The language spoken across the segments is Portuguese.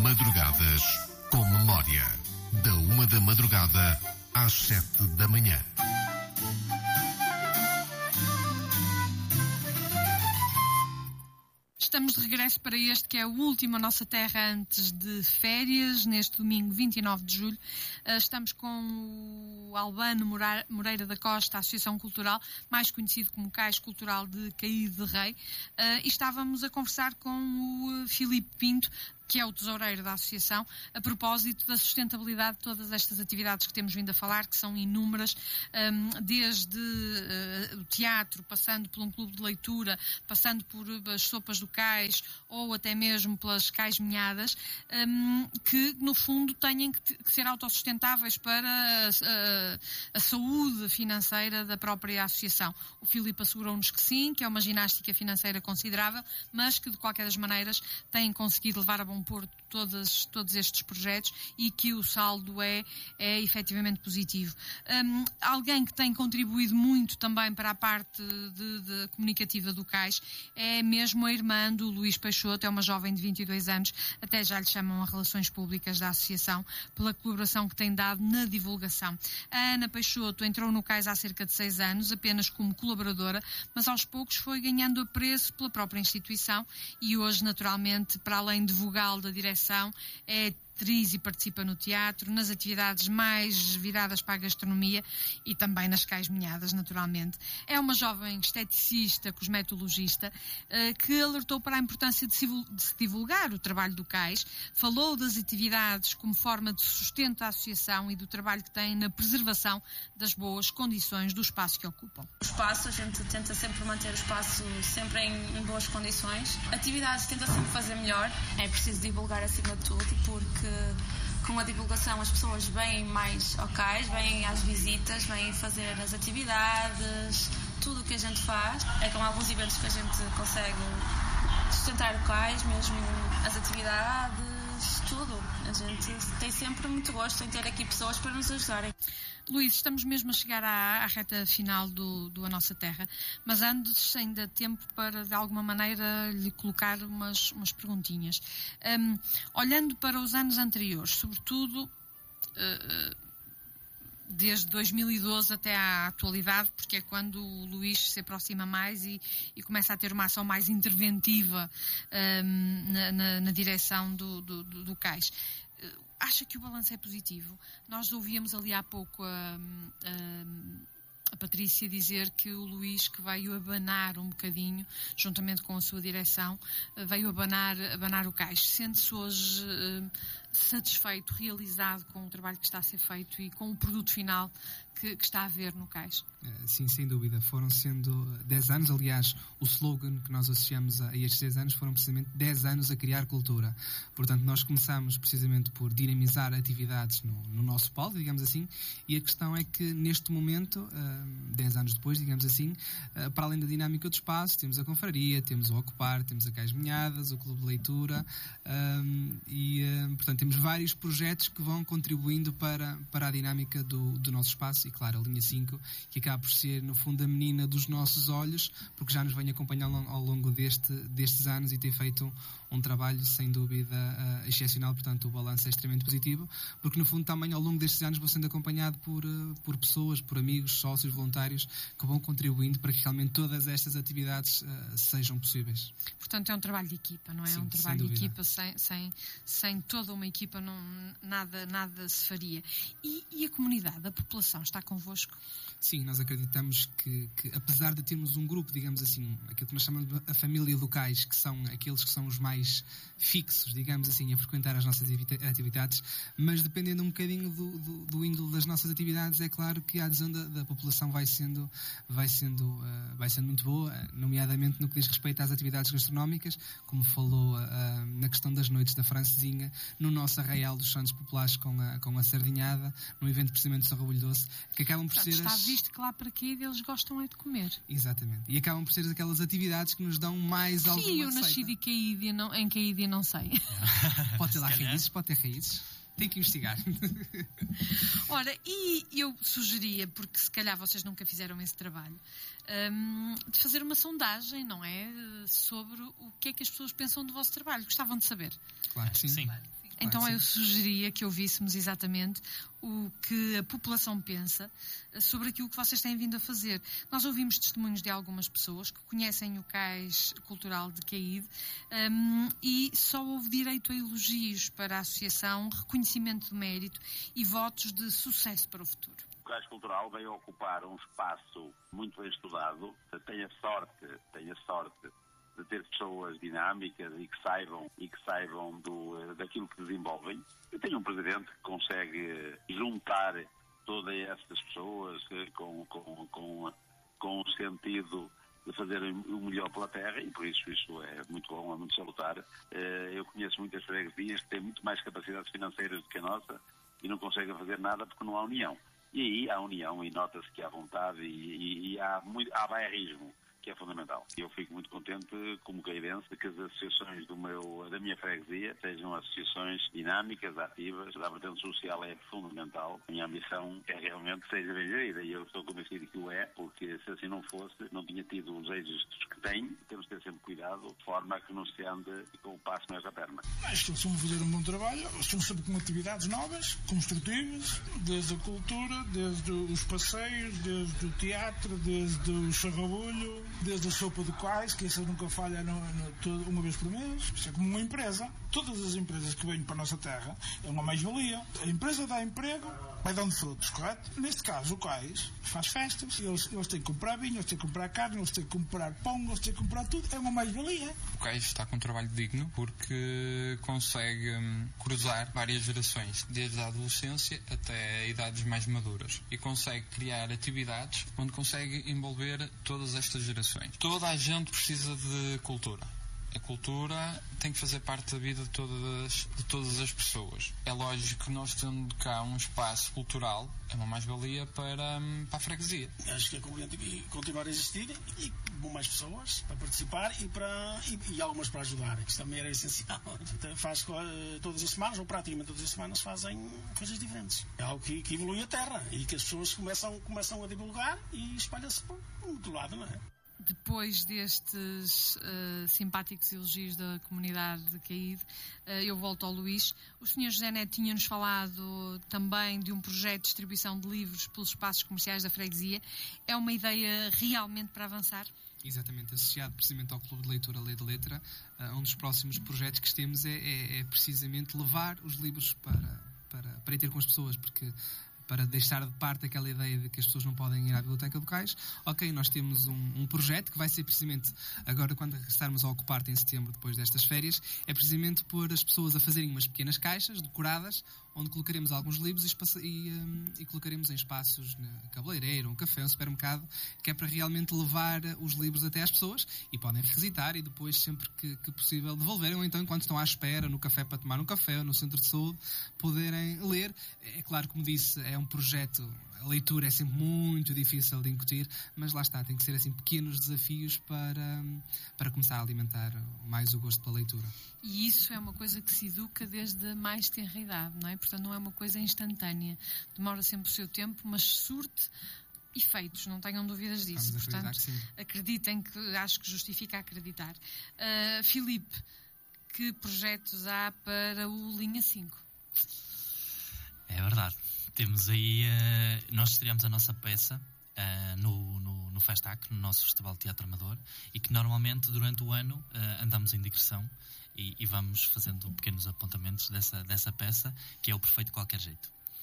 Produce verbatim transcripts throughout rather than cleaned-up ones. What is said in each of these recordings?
Madrugadas com Memória. Da uma da madrugada às sete da manhã. Estamos de regresso para este que é o último A Nossa Terra antes de férias, neste domingo vinte e nove de julho. Estamos com o Albano Moreira da Costa, Associação Cultural, mais conhecido como Cais Cultural de Caí de Rei, e estávamos a conversar com o Filipe Pinto, que é o tesoureiro da Associação, a propósito da sustentabilidade de todas estas atividades que temos vindo a falar, que são inúmeras, desde o teatro, passando por um clube de leitura, passando por as sopas do cais, ou até mesmo pelas cais-minhadas, que, no fundo, têm que ser autossustentáveis para a, a saúde financeira da própria Associação. O Filipe assegurou-nos que sim, que é uma ginástica financeira considerável, mas que, de qualquer das maneiras, têm conseguido levar a bom porto todos, todos estes projetos e que o saldo é, é efetivamente positivo. Um, alguém que tem contribuído muito também para a parte de, de comunicativa do Cais é mesmo a irmã do Luís Peixoto, é uma jovem de vinte e dois anos, até já lhe chamam a Relações Públicas da Associação, pela colaboração que tem dado na divulgação. A Ana Peixoto entrou no Cais há cerca de seis anos, apenas como colaboradora, mas aos poucos foi ganhando apreço pela própria instituição e hoje, naturalmente, para além de vogal da direção, é atriz e participa no teatro, nas atividades mais viradas para a gastronomia e também nas cais-minhadas, naturalmente. É uma jovem esteticista, cosmetologista, que alertou para a importância de se divulgar o trabalho do Cais, falou das atividades como forma de sustento da associação e do trabalho que tem na preservação das boas condições do espaço que ocupam. O espaço, a gente tenta sempre manter o espaço sempre em, em boas condições. Atividades tenta sempre fazer melhor. É preciso divulgar acima de tudo, porque com a divulgação as pessoas vêm mais ao Cais, vêm às visitas, vêm fazer as atividades, tudo o que a gente faz. É com alguns eventos que a gente consegue sustentar o Cais, mesmo as atividades, tudo. A gente tem sempre muito gosto em ter aqui pessoas para nos ajudarem. Luís, estamos mesmo a chegar à, à reta final do, do A Nossa Terra, mas antes ainda tempo para, de alguma maneira, lhe colocar umas, umas perguntinhas. Um, olhando para os anos anteriores, sobretudo uh, desde dois mil e doze até à atualidade, porque é quando o Luís se aproxima mais e, e começa a ter uma ação mais interventiva um, na, na, na direção do, do, do, do Cais. Acha que o balanço é positivo? Nós ouvíamos ali há pouco a, a, a Patrícia dizer que o Luís, que veio abanar um bocadinho, juntamente com a sua direção, veio abanar, abanar o Cais. Sente-se hoje uh, satisfeito, realizado com o trabalho que está a ser feito e com o produto final que, que está a ver no Cais? Sim, sem dúvida. Foram sendo dez anos, aliás, o slogan que nós associamos a estes dez anos foram precisamente dez anos a criar cultura. Portanto, nós começámos precisamente por dinamizar atividades no, no nosso polo, digamos assim, e a questão é que neste momento, dez anos depois, digamos assim, para além da dinâmica do espaço, temos a confraria, temos o Ocupar, temos a Cais-Minhadas, o Clube de Leitura, e, portanto, temos vários projetos que vão contribuindo para, para a dinâmica do, do nosso espaço. E claro, a linha cinco, que acaba por ser, no fundo, a menina dos nossos olhos, porque já nos vem acompanhando ao longo deste, destes anos e tem feito um, um trabalho, sem dúvida, uh, excepcional. Portanto, o balanço é extremamente positivo, porque, no fundo, também ao longo destes anos vou sendo acompanhado por, uh, por pessoas, por amigos, sócios, voluntários, que vão contribuindo para que realmente todas estas atividades uh, sejam possíveis. Portanto, é um trabalho de equipa, não é? Sim, é um trabalho de equipa, sem, sem, sem toda uma equipa não, nada, nada se faria. E, e a comunidade, a população, está convosco? Sim, nós acreditamos que, que, apesar de termos um grupo, digamos assim, aquilo que nós chamamos de a família do Cais, que são aqueles que são os mais fixos, digamos assim, a frequentar as nossas atividades, mas dependendo um bocadinho do, do, do índole das nossas atividades, é claro que a adesão da, da população vai sendo, vai, sendo, uh, vai sendo muito boa, nomeadamente no que diz respeito às atividades gastronómicas, como falou uh, na questão das noites da Francesinha, no nosso arraial dos Santos Populares com a, com a Sardinhada, no evento precisamente de São Rabulo Doce, que acabam por Portanto, ser está as... visto que lá para aqui eles gostam é de comer. Exatamente. E acabam por ser aquelas atividades que nos dão mais alguma Sim, eu receita. nasci de Caídia, não, em Caídia não sei. Pode ter lá raízes, pode ter raízes. Tem que investigar. Ora, e eu sugeria, porque se calhar vocês nunca fizeram esse trabalho, um, de fazer uma sondagem, não é? Sobre o que é que as pessoas pensam do vosso trabalho. Gostavam de saber? Claro que sim. Sim. Então Claro, eu sugeria que ouvíssemos exatamente o que a população pensa sobre aquilo que vocês têm vindo a fazer. Nós ouvimos testemunhos de algumas pessoas que conhecem o Cais Cultural de Caíde um, e só houve direito a elogios para a associação, reconhecimento de mérito e votos de sucesso para o futuro. O Cais Cultural veio ocupar um espaço muito bem estudado. Tenho a sorte, tenho a sorte de ter pessoas dinâmicas e que saibam, e que saibam do, daquilo que desenvolvem. Eu tenho um presidente que consegue juntar todas essas pessoas com, com, com, com o sentido de fazer o melhor pela terra, e por isso isso é muito bom, é muito salutar. Eu conheço muitas freguesias que têm muito mais capacidades financeiras do que a nossa e não conseguem fazer nada porque não há união. E aí há união e nota-se que há vontade e, e, e há, muito, há bairrismo, que é fundamental. Eu fico muito contente, como cairense, que as associações do meu, da minha freguesia sejam associações dinâmicas, ativas. A vertente social é fundamental. A minha ambição é realmente que seja bem gerida e eu estou convencido que o é, porque se assim não fosse, não tinha tido os êxitos que tem. Temos de ter sempre cuidado, de forma a que não se ande com o passo nessa perna. Acho que eles estão a fazer um bom trabalho. Estão sempre com atividades novas, construtivas, desde a cultura, desde os passeios, desde o teatro, desde o charrabulho, desde a sopa de Cais, que essa nunca falha no, no, todo, uma vez por mês. Isto é como uma empresa. Todas as empresas que vêm para a nossa terra é uma mais-valia. A empresa dá emprego, vai dando frutos, correto? Neste caso, o Cais faz festas, eles, eles têm que comprar vinho, eles têm que comprar carne, eles têm que comprar pão, eles têm que comprar tudo. É uma mais-valia. O Cais está com um trabalho digno porque consegue hum, cruzar várias gerações, desde a adolescência até idades mais maduras, e consegue criar atividades onde consegue envolver todas estas gerações. Toda a gente precisa de cultura. A cultura tem que fazer parte da vida de todas, de todas as pessoas. É lógico que nós tendo cá um espaço cultural é uma mais-valia para, para a freguesia. Acho que é conveniente continuar a existir e com mais pessoas para participar e, para, e, e algumas para ajudar, que isso também era essencial. Faz todas as semanas, ou praticamente todas as semanas, fazem coisas diferentes. É algo que, que evolui a terra e que as pessoas começam, começam a divulgar e espalha-se por todo lado, não é? Depois destes uh, simpáticos elogios da comunidade de Caíde, uh, eu volto ao Luís. O senhor José Neto tinha-nos falado também de um projeto de distribuição de livros pelos espaços comerciais da freguesia. É uma ideia realmente para avançar? Exatamente, associado precisamente ao Clube de Leitura Lei de Letra, uh, um dos próximos projetos que temos é, é, é precisamente levar os livros para, para, para ir ter com as pessoas, porque para deixar de parte aquela ideia de que as pessoas não podem ir à Biblioteca do Cais. Ok, nós temos um, um projeto que vai ser precisamente, agora quando estarmos a ocupar em setembro, depois destas férias, é precisamente pôr as pessoas a fazerem umas pequenas caixas decoradas, onde colocaremos alguns livros e, e, um, e colocaremos em espaços, na cabeleireiro, um café, um supermercado, que é para realmente levar os livros até às pessoas e podem requisitar e depois, sempre que, que possível, devolverem, ou então, enquanto estão à espera, no café para tomar um café ou no centro de saúde, poderem ler. É claro, como disse, é um projeto, a leitura é sempre muito difícil de incutir, mas lá está, tem que ser assim pequenos desafios para, para começar a alimentar mais o gosto pela leitura. E isso é uma coisa que se educa desde a mais tenra idade, não é? Portanto, não é uma coisa instantânea. Demora sempre o seu tempo, mas surte efeitos, não tenham dúvidas disso. Vamos Portanto, que sim. Acreditem, que acho que justifica acreditar. Uh, Filipe, que projetos há para o Linha cinco? É verdade. Temos aí, uh, nós estreamos a nossa peça uh, no, no, no Festac, no nosso Festival de Teatro Amador, e que normalmente durante o ano uh, andamos em digressão e, e vamos fazendo pequenos apontamentos dessa, dessa peça, que é o Perfeito de Qualquer Jeito.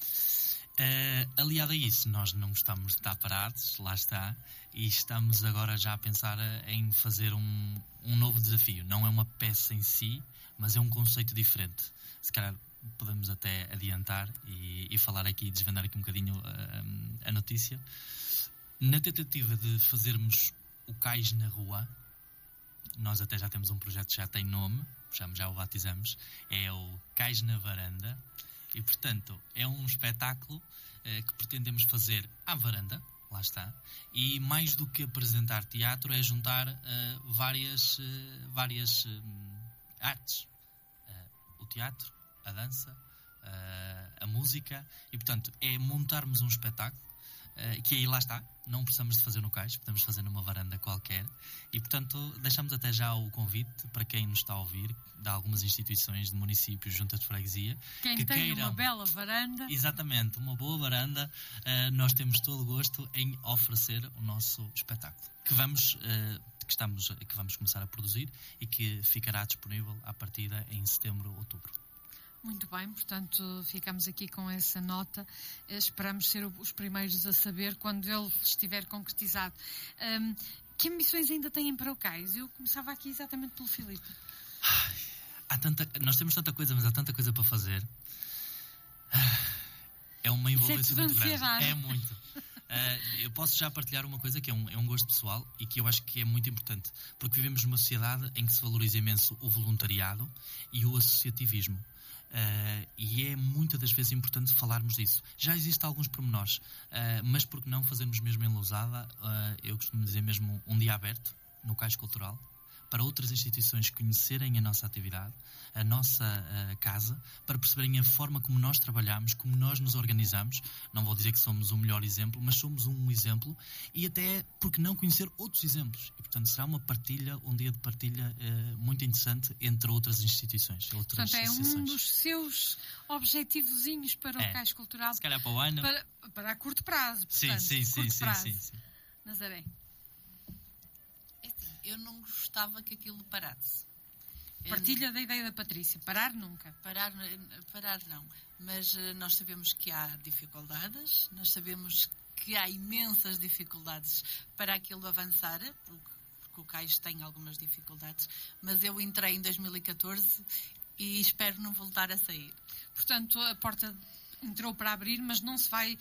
Uh, aliado a isso, nós não gostamos de estar parados, lá está, e estamos agora já a pensar em fazer um, um novo desafio. Não é uma peça em si, mas é um conceito diferente. Se calhar podemos até adiantar e, e falar aqui, desvendar aqui um bocadinho a, a notícia. Na tentativa de fazermos o Cais na rua, nós até já temos um projeto que já tem nome, já, já o batizamos, é o Cais na Varanda, e portanto é um espetáculo eh, que pretendemos fazer à varanda, lá está, e mais do que apresentar teatro é juntar eh, várias, eh, várias eh, artes, eh, o teatro, a dança, uh, a música, e portanto é montarmos um espetáculo uh, que aí lá está, não precisamos de fazer no cais, podemos fazer numa varanda qualquer, e portanto deixamos até já o convite para quem nos está a ouvir, de algumas instituições de municípios, junta de freguesia, quem que tem queiram, uma bela varanda, exatamente, uma boa varanda, uh, nós temos todo o gosto em oferecer o nosso espetáculo, que vamos, uh, que estamos, que vamos começar a produzir e que ficará disponível à partida em setembro, outubro. Muito bem, portanto ficamos aqui com essa nota. Esperamos ser os primeiros a saber quando ele estiver concretizado. Um, que ambições ainda têm para o cais? Eu começava aqui exatamente pelo Filipe. Ai, há tanta, nós temos tanta coisa, mas há tanta coisa para fazer. É uma envolvência é muito grande. É muito. Uh, eu posso já partilhar uma coisa que é um, é um gosto pessoal e que eu acho que é muito importante, porque vivemos numa sociedade em que se valoriza imenso o voluntariado e o associativismo. Uh, e é muitas das vezes importante falarmos disso. Já existem alguns pormenores, uh, mas por que não fazermos mesmo em Lousada, uh, eu costumo dizer mesmo um dia aberto no Cais Cultural, para outras instituições conhecerem a nossa atividade, a nossa uh, casa, para perceberem a forma como nós trabalhamos, como nós nos organizamos. Não vou dizer que somos o melhor exemplo, mas somos um exemplo, e até, porque não, conhecer outros exemplos. E, portanto, será uma partilha, um dia de partilha uh, muito interessante entre outras instituições. Outras portanto, é um dos seus objetivozinhos para o é, Cais Cultural. Se calhar para o ano. Para, para a curto prazo. Sim, portanto, sim, sim, sim, prazo. sim, sim. Nazaré. Eu não gostava que aquilo parasse. Partilha da ideia da Patrícia. Parar nunca. Parar, parar não. Mas uh, nós sabemos que há dificuldades, nós sabemos que há imensas dificuldades para aquilo avançar, porque, porque o Cais tem algumas dificuldades, mas eu entrei em dois mil e catorze e espero não voltar a sair. Portanto, a porta entrou para abrir, mas não se vai, uh,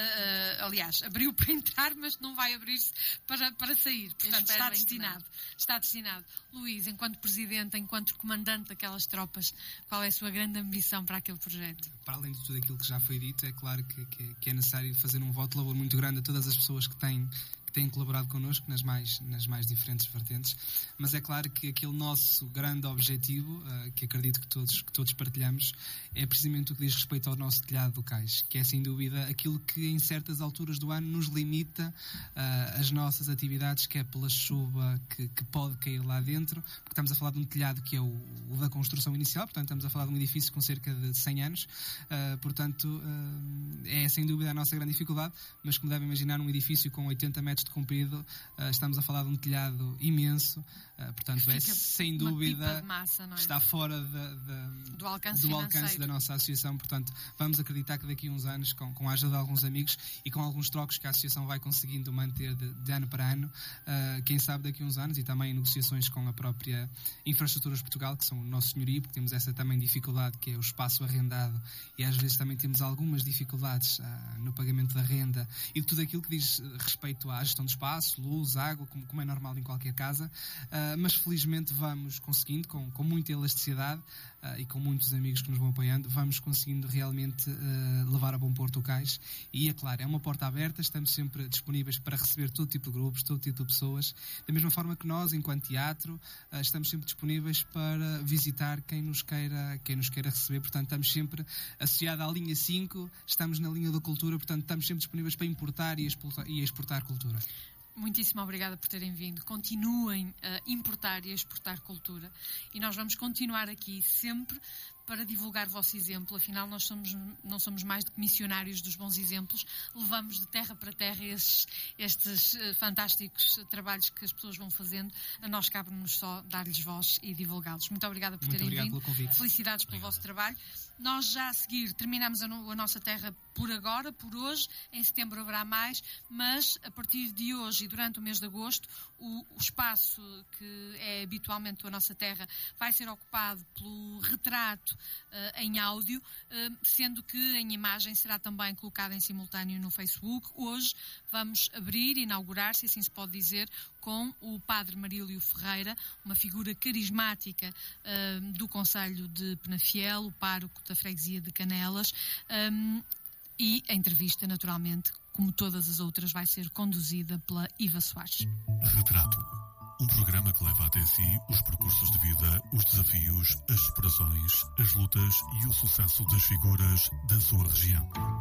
uh, aliás, abriu para entrar, mas não vai abrir-se para, para sair. Portanto, está destinado. Está destinado. Luís, enquanto presidente, enquanto comandante daquelas tropas, qual é a sua grande ambição para aquele projeto? Para além de tudo aquilo que já foi dito, é claro que, que, que é necessário fazer um voto de labor muito grande a todas as pessoas que têm que têm colaborado connosco nas mais, nas mais diferentes vertentes, mas é claro que aquele nosso grande objetivo, uh, que acredito que todos, que todos partilhamos, é precisamente o que diz respeito ao nosso telhado do Cais, que é sem dúvida aquilo que em certas alturas do ano nos limita uh, as nossas atividades, que é pela chuva que, que pode cair lá dentro, porque estamos a falar de um telhado que é o, o da construção inicial, portanto estamos a falar de um edifício com cerca de cem anos, uh, portanto uh, é sem dúvida a nossa grande dificuldade, mas como devem imaginar, um edifício com oitenta metros de comprido, uh, estamos a falar de um telhado imenso, uh, portanto Fica é sem dúvida massa, não é? Está fora de, de, do, alcance, do alcance da nossa associação, portanto vamos acreditar que daqui a uns anos, com, com a ajuda de alguns amigos e com alguns trocos que a associação vai conseguindo manter de, de ano para ano, uh, quem sabe daqui a uns anos, e também negociações com a própria Infraestruturas Portugal, que são o nosso senhorio, porque temos essa também dificuldade que é o espaço arrendado, e às vezes também temos algumas dificuldades uh, no pagamento da renda e de tudo aquilo que diz respeito à gestão do espaço, luz, água, como, como é normal em qualquer casa, uh, mas felizmente vamos conseguindo, com, com muita elasticidade uh, e com muitos amigos que nos vão apoiando, vamos conseguindo realmente uh, levar a bom porto o Cais, e é claro, é uma porta aberta, estamos sempre disponíveis para receber todo tipo de grupos, todo tipo de pessoas, da mesma forma que nós, enquanto teatro, uh, estamos sempre disponíveis para visitar quem nos queira, quem nos queira receber, portanto estamos sempre associados à linha cinco, estamos na linha da cultura, portanto estamos sempre disponíveis para importar e exportar, e exportar cultura. Muitíssimo obrigada por terem vindo. Continuem a importar e a exportar cultura. E nós vamos continuar aqui sempre para divulgar o vosso exemplo. Afinal, nós somos, não somos mais do que missionários dos bons exemplos. Levamos de terra para terra estes, estes uh, fantásticos trabalhos que as pessoas vão fazendo. A nós cabe-nos só dar-lhes voz e divulgá-los. Muito obrigada por Muito terem obrigado vindo. Pelo convite. Felicidades pelo Obrigado. vosso trabalho. Nós já a seguir terminamos a, no, a nossa terra por agora, por hoje. Em setembro haverá mais, mas a partir de hoje e durante o mês de agosto, o, o espaço que é habitualmente a nossa terra vai ser ocupado pelo retrato uh, em áudio, uh, sendo que em imagem será também colocado em simultâneo no Facebook. Hoje vamos abrir, inaugurar, se assim se pode dizer, com o Padre Marílio Ferreira, uma figura carismática uh, do Concelho de Penafiel, o pároco da freguesia de Canelas, um, e a entrevista, naturalmente, como todas as outras, vai ser conduzida pela Iva Soares. Retrato. Um programa que leva até si os percursos de vida, os desafios, as superações, as lutas e o sucesso das figuras da sua região.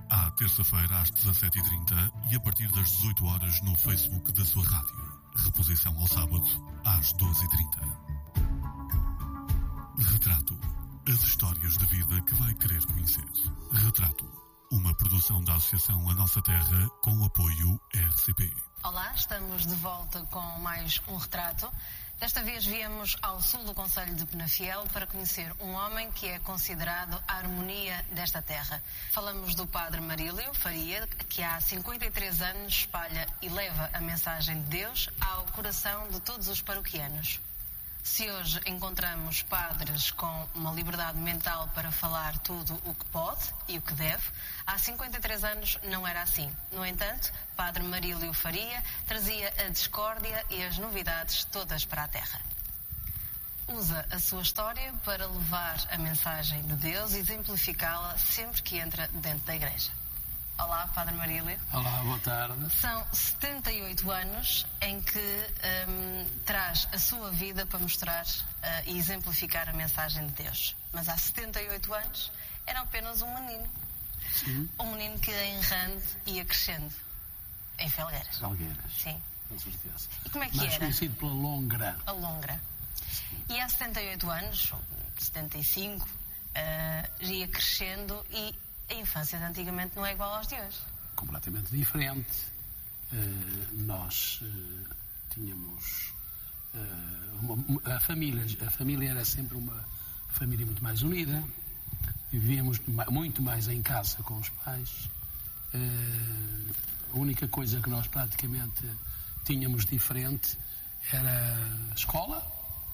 À terça-feira, às dezassete e trinta e a partir das dezoito horas no Facebook da sua rádio. Reposição ao sábado, às doze e trinta. Retrato. As histórias de vida que vai querer conhecer. Retrato. Uma produção da Associação A Nossa Terra com o apoio R C P. Olá, estamos de volta com mais um retrato. Desta vez viemos ao sul do concelho de Penafiel para conhecer um homem que é considerado a harmonia desta terra. Falamos do padre Marílio Faria, que há cinquenta e três anos espalha e leva a mensagem de Deus ao coração de todos os paroquianos. Se hoje encontramos padres com uma liberdade mental para falar tudo o que pode e o que deve, há cinquenta e três anos não era assim. No entanto, padre Marílio Faria trazia a discórdia e as novidades todas para a terra. Usa a sua história para levar a mensagem de Deus e exemplificá-la sempre que entra dentro da igreja. Olá, padre Marílio. Olá, boa tarde. São setenta e oito anos em que um, traz a sua vida para mostrar uh, e exemplificar a mensagem de Deus. Mas há setenta e oito anos era apenas um menino. Sim. Um menino que em Rande ia crescendo. Em Felgueiras. Felgueiras. Sim. Com certeza. E como é que Mais era? conhecido pela Longra. A Longra. E há setenta e oito anos, setenta e cinco, uh, ia crescendo e a infância de antigamente não é igual aos de hoje. Completamente diferente. Uh, nós uh, tínhamos uh, uma, a família a família era sempre uma família muito mais unida. Vivíamos muito mais em casa com os pais. Uh, a única coisa que nós praticamente tínhamos diferente era a escola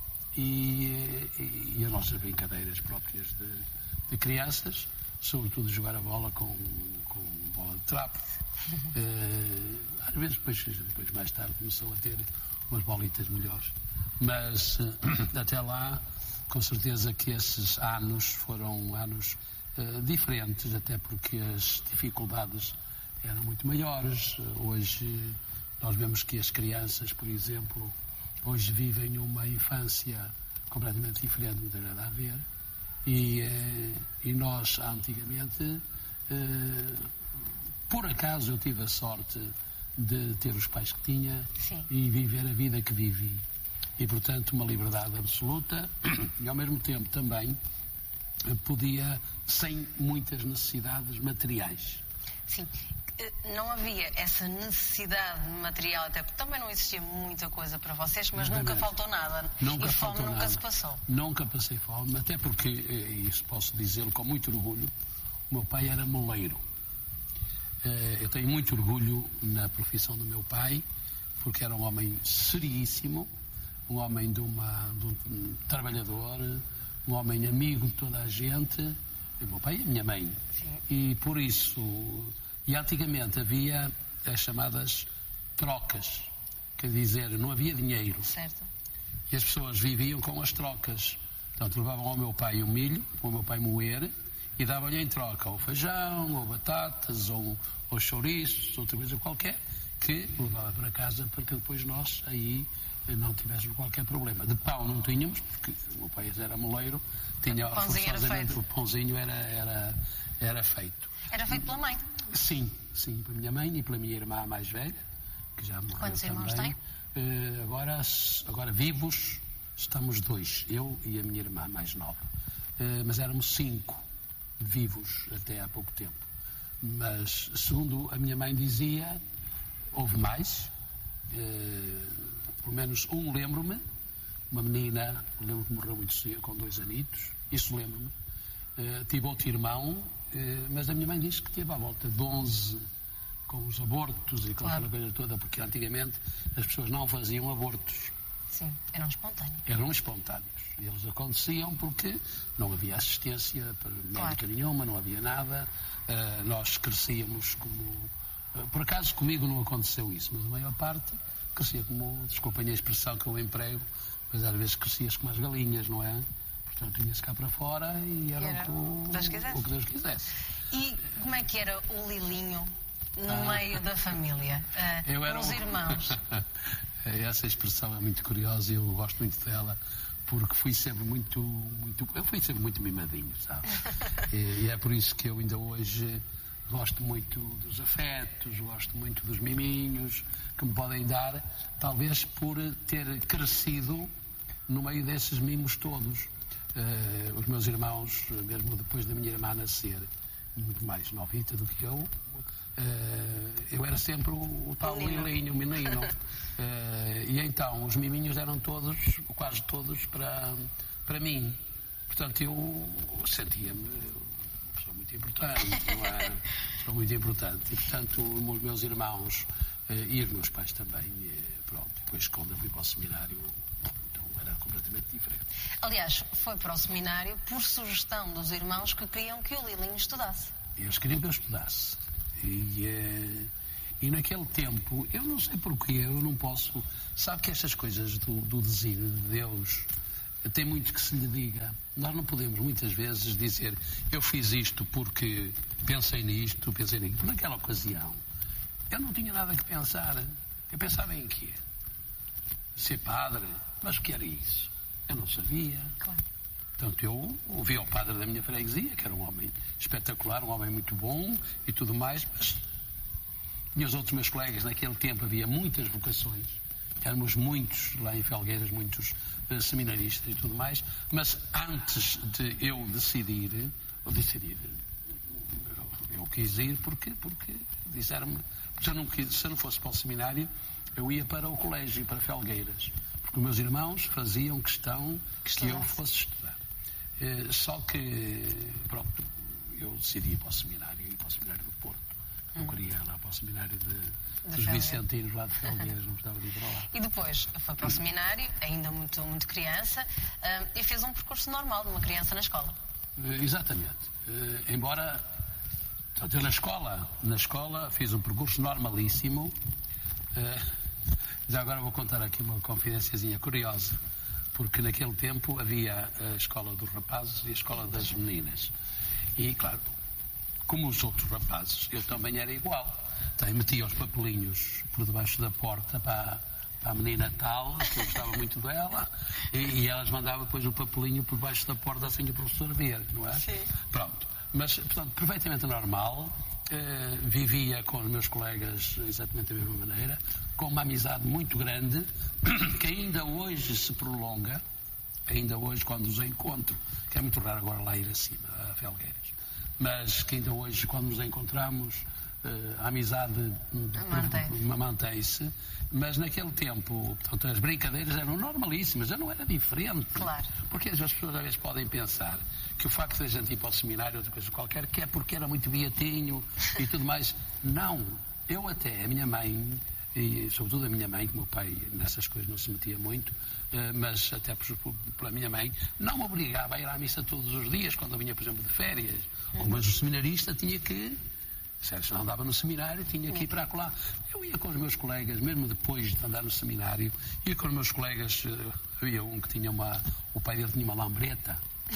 e, e, e as nossas brincadeiras próprias de, de crianças, sobretudo jogar a bola com, com bola de trapos. Uh, às vezes depois, depois mais tarde começou a ter umas bolitas melhores, mas uh, até lá com certeza que esses anos foram anos uh, diferentes, até porque as dificuldades eram muito maiores. Uh, hoje nós vemos que as crianças, por exemplo, hoje vivem uma infância completamente diferente, não tem nada a ver. E, e nós, antigamente, eh, por acaso eu tive a sorte de ter os pais que tinha. Sim. E viver a vida que vivi. E, portanto, uma liberdade absoluta e, ao mesmo tempo, também podia, sem muitas necessidades materiais. Sim. Não havia essa necessidade material, até porque também não existia muita coisa para vocês, mas Exatamente. Nunca faltou nada. Nunca e fome nunca nada. se passou. Nunca passei fome, até porque, e isso posso dizê-lo com muito orgulho, o meu pai era moleiro. Eu tenho muito orgulho na profissão do meu pai, porque era um homem seríssimo, um homem de, uma, de um trabalhador, um homem amigo de toda a gente. O meu pai e a minha mãe. Sim. E por isso... E antigamente havia as chamadas trocas, quer dizer, não havia dinheiro. Certo. E as pessoas viviam com as trocas. Portanto, levavam ao meu pai o milho, para o meu pai moer, e davam-lhe em troca ou feijão, ou batatas, ou, ou chouriços, outra coisa qualquer, que levava para casa para que depois nós aí não tivéssemos qualquer problema. De pão não tínhamos, porque o meu pai era moleiro, tinha o pãozinho era feito. O pãozinho era, era, era feito. Era feito pela mãe? Sim, sim, pela minha mãe e pela minha irmã mais velha, que já morreu. Quantos também. irmãos tem? Uh, agora, agora vivos estamos dois, eu e a minha irmã mais nova. Uh, mas éramos cinco vivos até há pouco tempo. Mas, segundo a minha mãe dizia, houve mais. Uh, pelo menos um lembro-me, uma menina, lembro que morreu muito cedo, com dois anitos, isso lembro-me. Uh, tive outro irmão, uh, mas a minha mãe disse que teve à volta de onze, com os abortos e com claro. aquela coisa toda, porque antigamente as pessoas não faziam abortos. Sim, eram espontâneos. Eram espontâneos. E eles aconteciam porque não havia assistência médica claro. nenhuma, não havia nada. Uh, nós crescíamos como... Uh, por acaso comigo não aconteceu isso, mas a maior parte crescia como, desculpem a expressão que eu emprego, mas às vezes crescias como as galinhas, não é? Portanto, vinhas cá para fora e era, era o, que, Deus quisesse. o que Deus quisesse. E como é que era o Lilinho no Ah. meio da família? Uh, Eu era os um... irmãos? Essa expressão é muito curiosa e eu gosto muito dela, porque fui sempre muito, muito eu fui sempre muito mimadinho, sabe? e, e é por isso que eu ainda hoje gosto muito dos afetos, gosto muito dos miminhos que me podem dar, talvez por ter crescido no meio desses mimos todos. Uh, os meus irmãos, mesmo depois da minha irmã nascer, muito mais novita do que eu, uh, eu era sempre o, o tal lilinho, o menino. Uh, e então os miminhos eram todos, quase todos, para, para mim. Portanto, eu sentia-me uma pessoa muito importante, não é? Uma pessoa muito importante. E, portanto, os meus irmãos uh, e os meus pais também, uh, pronto. Depois, quando eu fui para o seminário, então era completamente diferente. Aliás, foi para o seminário por sugestão dos irmãos que queriam que o Lilinho estudasse. Eles queriam que eu estudasse. E, uh, e naquele tempo, eu não sei porquê, eu não posso... Sabe que estas coisas do, do desígnio de Deus... Tem muito que se lhe diga. Nós não podemos muitas vezes dizer eu fiz isto porque pensei nisto, pensei nisto. Naquela ocasião eu não tinha nada que pensar. Eu pensava em quê? Ser padre? Mas o que era isso? Eu não sabia. Claro. Portanto, eu ouvi ao padre da minha freguesia, que era um homem espetacular, um homem muito bom e tudo mais, mas e os outros meus colegas, naquele tempo havia muitas vocações. Éramos muitos lá em Felgueiras, muitos uh, seminaristas e tudo mais, mas antes de eu decidir, ou decidir, eu, eu quis ir porque, porque disseram-me, se eu, não quis, se eu não fosse para o seminário, eu ia para o colégio, para Felgueiras, porque os meus irmãos faziam questão que, que eu fosse estudar. Uh, só que, pronto, eu decidi ir para o seminário, ir para o seminário do Porto. Não queria ir lá para o seminário de, dos vicentinos lá de Felgueiras, não gostava de ir para lá. E depois foi para o seminário, ainda muito, muito criança, uh, e fez um percurso normal de uma criança na escola. Uh, exatamente. Uh, embora, portanto, eu na escola, na escola fiz um percurso normalíssimo. Uh, já agora vou contar aqui uma confidenciazinha curiosa, porque naquele tempo havia a escola dos rapazes e a escola das meninas. E, claro, como os outros rapazes, eu também era igual. Então, metia os papelinhos por debaixo da porta para, para a menina tal, que eu gostava muito dela, e, e elas mandavam depois o papelinho por debaixo da porta assim que o professor ver, não é? Sim. Pronto. Mas, portanto, perfeitamente normal, eh, vivia com os meus colegas exatamente da mesma maneira, com uma amizade muito grande, que ainda hoje se prolonga, ainda hoje quando os encontro, que é muito raro agora lá ir acima, a Felgueiras. Mas que ainda hoje, quando nos encontramos, a amizade mantém-se. Mas naquele tempo, portanto, as brincadeiras eram normalíssimas, eu não era diferente. Claro. Porque as pessoas às vezes podem pensar que o facto de a gente ir para o seminário ou outra coisa qualquer, que é porque era muito beatinho e tudo mais. Não. Eu até, a minha mãe, e sobretudo a minha mãe, que o meu pai nessas coisas não se metia muito, mas até pela minha mãe, não me obrigava a ir à missa todos os dias, quando eu vinha, por exemplo, de férias. Uhum. Mas o seminarista tinha que, se não andava no seminário, tinha que ir para lá. Eu ia com os meus colegas, mesmo depois de andar no seminário, ia com os meus colegas, havia um que tinha uma, o pai dele tinha uma lambreta,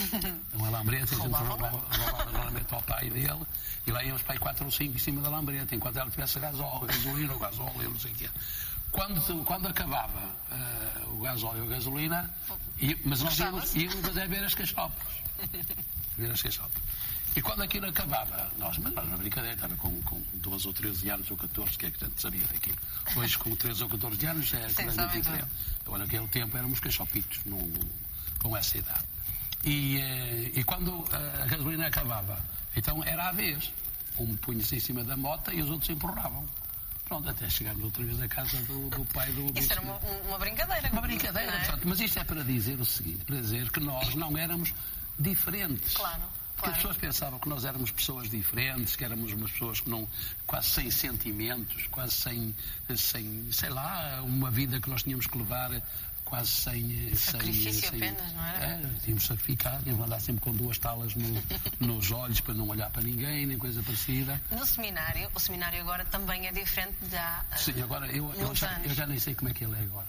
uma lambreta, a gente roubava a lambreta ao pai dele, e lá íamos para aí quatro ou cinco em cima da lambreta, enquanto ela tivesse gasóleo, gasolina ou gasóleo, eu não sei o que é. Quando, quando acabava uh, o gasóleo ou a gasolina, e, mas nós íamos, íamos fazer ver as cachopas. Ver as cachopas. E quando aquilo acabava, nós, mas nós na brincadeira, estava com, com doze ou treze anos ou catorze, que é que a gente sabia daquilo. Hoje, com treze ou catorze anos, é completamente diferente. Então, naquele tempo, éramos cachopitos, no, com essa idade. E, e quando a gasolina acabava, então era à vez. Um punha-se em cima da moto e os outros empurravam. Pronto, até chegarmos outra vez à casa do, do pai do... do Isso era uma, uma brincadeira. Uma brincadeira, é? Portanto, mas isto é para dizer o seguinte, para dizer que nós não éramos diferentes. Claro. Porque as pessoas pensavam que nós éramos pessoas diferentes, que éramos umas pessoas que não, quase sem sentimentos, quase sem, sem, sei lá, uma vida que nós tínhamos que levar quase sem... Sacrifício sem, apenas, não era? É, tínhamos sacrificado, tínhamos andar sempre com duas talas no, nos olhos para não olhar para ninguém, nem coisa parecida. No seminário, o seminário agora também é diferente já... Sim, agora eu, eu, já, eu já nem sei como é que ele é agora.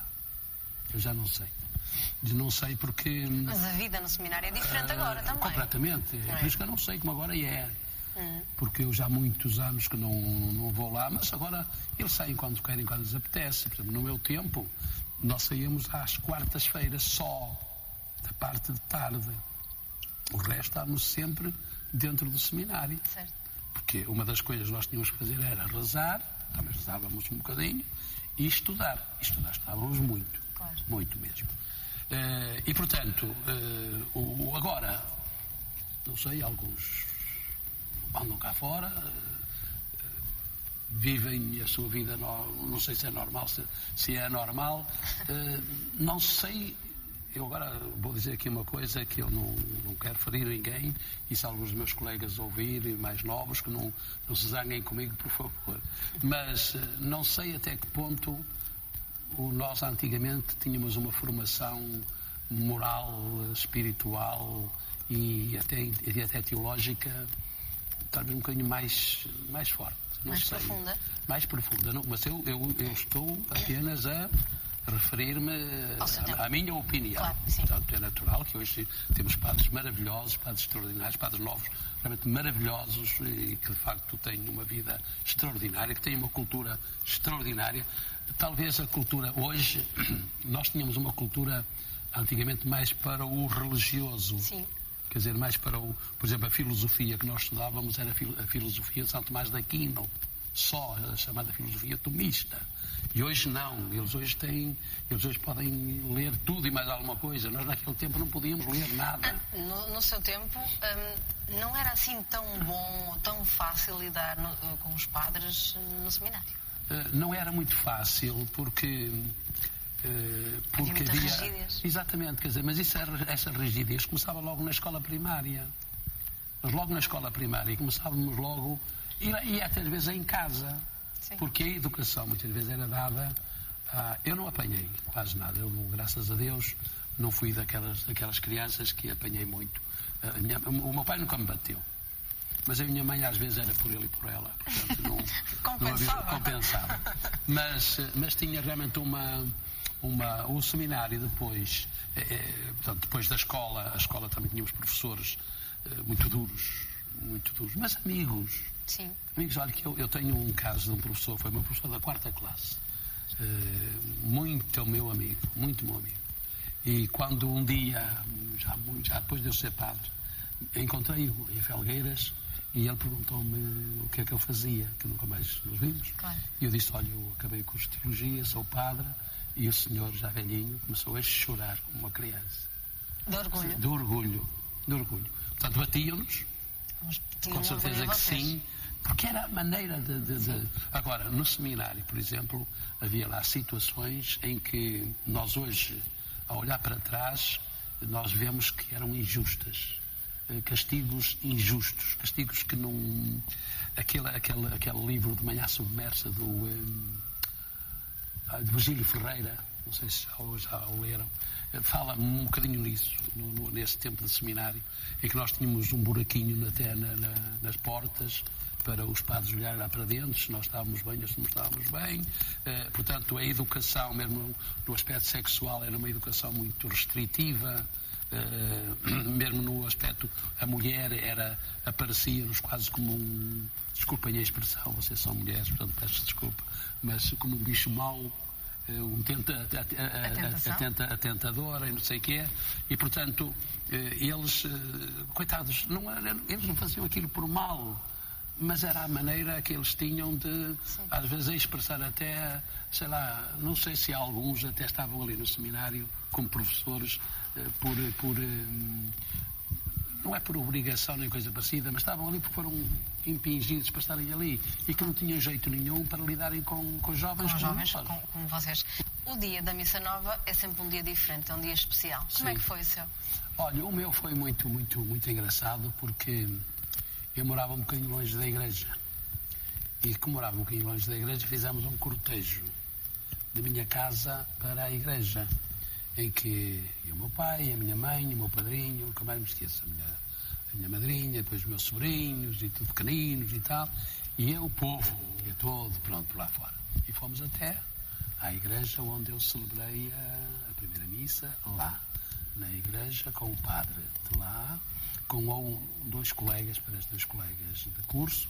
Eu já não sei. Não sei porque... Mas a vida no seminário é diferente uh, agora também. Completamente. É, é por isso que eu não sei como agora é. Hum. Porque eu já há muitos anos que não, não vou lá, mas agora eles saem quando querem, quando lhes apetece. Por exemplo, no meu tempo, nós saíamos às quartas-feiras só, da parte de tarde. O resto estávamos sempre dentro do seminário. Certo. Porque uma das coisas que nós tínhamos que fazer era rezar, também rezávamos um bocadinho, e estudar. E estudar, estudávamos muito, claro. Muito mesmo. Uh, e, portanto, uh, o, agora, não sei, alguns andam cá fora, uh, vivem a sua vida, no, não sei se é normal, se, se é normal, uh, não sei. Eu agora vou dizer aqui uma coisa que eu não, não quero ferir ninguém, e se alguns dos meus colegas ouvirem, mais novos, que não, não se zanguem comigo, por favor. Mas não sei até que ponto o, nós antigamente tínhamos uma formação moral, espiritual e até, e até teológica, talvez um bocadinho mais, mais forte. Não mais sei. profunda? Mais profunda. Não, mas eu, eu, eu estou apenas a referir-me à minha opinião. Claro, portanto, é natural que hoje temos padres maravilhosos, padres extraordinários, padres novos, realmente maravilhosos e que de facto têm uma vida extraordinária, que têm uma cultura extraordinária. Talvez a cultura hoje, nós tínhamos uma cultura antigamente mais para o religioso. Sim. Quer dizer, mais para o, por exemplo, a filosofia que nós estudávamos era a filosofia de São Tomás de Aquino, só a chamada filosofia tomista. E hoje não, eles hoje têm, eles hoje podem ler tudo e mais alguma coisa. Nós naquele tempo não podíamos ler nada. Ah, no, no seu tempo, hum, não era assim tão bom, tão fácil lidar no, com os padres no seminário? Uh, não era muito fácil, porque... Uh, porque havia, havia rigidez. Exatamente, quer dizer, mas isso era, essa rigidez começava logo na escola primária. Nós logo na escola primária começávamos logo, e, e até às vezes em casa. Sim. Porque a educação muitas vezes era dada a... Eu não apanhei quase nada, eu, graças a Deus, não fui daquelas, daquelas crianças que apanhei muito. A minha, o meu pai nunca me bateu, mas a minha mãe às vezes era por ele e por ela, portanto não compensava. Não havia, compensava. Mas, mas tinha realmente uma... Uma, o seminário depois, é, portanto, depois da escola, a escola também tínhamos professores é, muito duros, muito duros, mas amigos. Sim. Amigos, olha que eu, eu tenho um caso de um professor, foi meu professor da quarta classe, é, muito meu amigo, muito meu amigo. E quando um dia, já, já depois de eu ser padre, encontrei-o em Felgueiras e ele perguntou-me o que é que eu fazia, que nunca mais nos vimos. Claro. E eu disse, olha, eu acabei com curso de teologia, sou padre. E o senhor, já velhinho, começou a chorar como uma criança. De orgulho? De orgulho, de orgulho. Portanto, batiam-nos, com certeza que sim, porque era a maneira de, de, de... Agora, no seminário, por exemplo, havia lá situações em que nós hoje, ao olhar para trás, nós vemos que eram injustas. Castigos injustos, castigos que não... Aquele, aquele, aquele livro de Manhã Submersa do... Um... de Virgílio Ferreira, não sei se já, já o leram, fala um bocadinho nisso, no, no, nesse tempo de seminário, em que nós tínhamos um buraquinho até na, na, nas portas para os padres olharem lá para dentro, se nós estávamos bem ou se não estávamos bem. Eh, portanto, a educação, mesmo no aspecto sexual, era uma educação muito restritiva. Uh, mesmo no aspecto, a mulher era, aparecia-nos quase como um, desculpem a expressão, vocês são mulheres, portanto peço desculpa, mas como um bicho mau, uh, um tenta, a, a, a, a, tenta, a tentadora e não sei o que é, e portanto uh, eles, uh, coitados, não era, eles não faziam aquilo por mal, mas era a maneira que eles tinham de, sim, às vezes, expressar até, sei lá, não sei se alguns até estavam ali no seminário como professores, por, por não é por obrigação nem coisa parecida, mas estavam ali porque foram impingidos para estarem ali e que não tinham jeito nenhum para lidarem com, com jovens com jovens como, como vocês. O dia da Missa Nova é sempre um dia diferente, é um dia especial. Como sim, é que foi o seu? Olha, o meu foi muito, muito, muito engraçado porque eu morava um bocadinho longe da igreja. E como morava um bocadinho longe da igreja, fizemos um cortejo da minha casa para a igreja, em que eu, o meu pai, a minha mãe, o meu padrinho, nunca mais me esqueço, a minha, a minha madrinha, depois os meus sobrinhos, e tudo pequeninos e tal, e eu, o povo, ia todo, pronto, por lá fora. E fomos até à igreja onde eu celebrei a, a primeira missa, lá, na igreja, com o padre de lá, com um, dois colegas, parece dois colegas de curso,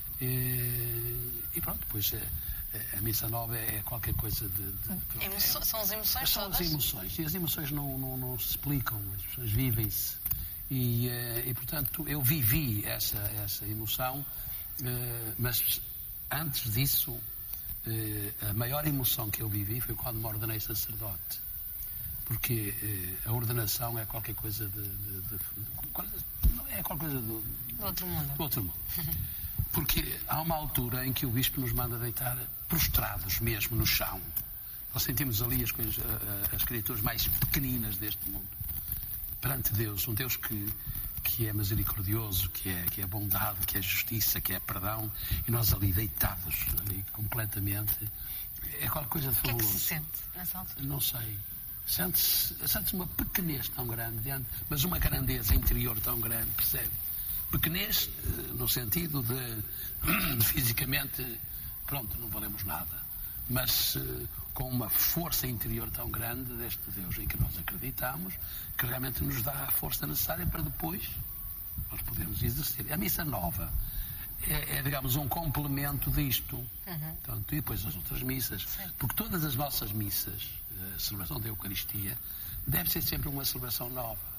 e, e pronto, depois a, a missa nova é qualquer coisa de... de Emoção, é, são as emoções são todas? São as emoções, e as emoções não, não, não se explicam, as pessoas vivem-se, e, e portanto eu vivi essa, essa emoção, Uh, mas antes disso, uh, a maior emoção que eu vivi foi quando me ordenei sacerdote. Porque uh, a ordenação é qualquer coisa de... de, de, de é qualquer coisa do, do outro mundo. Do outro mundo. Porque há uma altura em que o bispo nos manda deitar prostrados mesmo no chão. Nós sentimos ali as, coisas, as criaturas mais pequeninas deste mundo. Perante Deus, um Deus que, que é misericordioso, que é, que é bondade, que é justiça, que é perdão, e nós ali deitados, ali completamente, é qualquer coisa de fabuloso. O que é que se sente nessa altura? Não sei. Sente-se sente uma pequenez tão grande, mas uma grandeza interior tão grande, percebe? Pequenez no sentido de, de fisicamente, pronto, não valemos nada, mas com uma força interior tão grande deste Deus em que nós acreditamos, que realmente nos dá a força necessária para depois nós podermos exercer. A missa nova é, é digamos, um complemento disto. Uhum. Portanto, e depois as outras missas. Certo. Porque todas as nossas missas, a celebração da Eucaristia, deve ser sempre uma celebração nova.